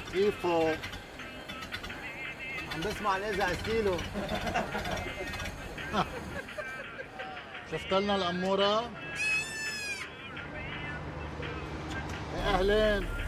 كيفو؟ عم بسمع نزع ستيلو. شفت لنا الأمورة؟ يا أهلين.